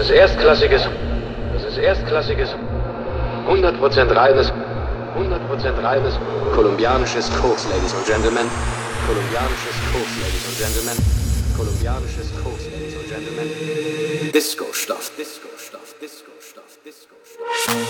ist erstklassiges, 100% reines kolumbianisches Koks, Ladies and Gentlemen. Kolumbianisches Koks, Ladies and Gentlemen. Kolumbianisches Koks, Ladies and Gentlemen. Disco-Stoff, Disco-Stoff, Disco-Stoff.